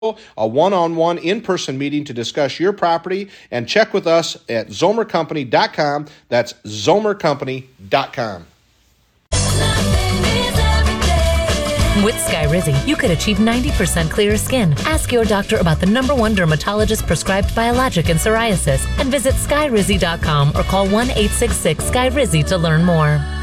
a one-on-one in-person meeting to discuss your property, and check with us at zomercompany.com. That's zomercompany.com. With Skyrizi, you could achieve 90% clearer skin. Ask your doctor about the #1 dermatologist prescribed biologic in psoriasis and visit skyrizi.com or call 1-866-SKYRIZI to learn more.